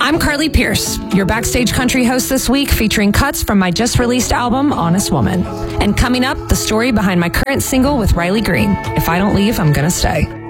I'm Carly Pierce, your Backstage Country host this week, featuring cuts from my just released album, Honest Woman. And coming up, the story behind my current single with Riley Green, If I Don't Leave, I'm Gonna Stay.